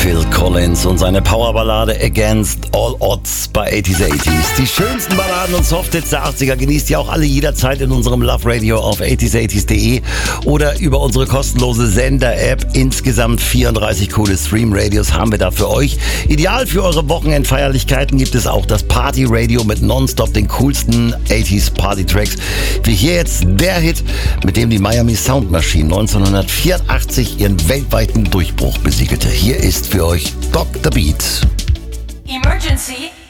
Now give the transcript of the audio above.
Phil Collins und seine Powerballade Against All Odds bei 80s. Die schönsten Balladen und Softhits der 80er genießt ihr auch alle jederzeit in unserem Love Radio auf 80s.de oder über unsere kostenlose Sender-App. Insgesamt 34 coole Stream-Radios haben wir da für euch. Ideal für eure Wochenendfeierlichkeiten gibt es auch das Party-Radio mit nonstop den coolsten 80s Party-Tracks. Wie hier jetzt der Hit, mit dem die Miami Sound Machine 1984 ihren weltweiten Durchbruch besiegelte. Hier ist für euch Dr. Beat. Emergency.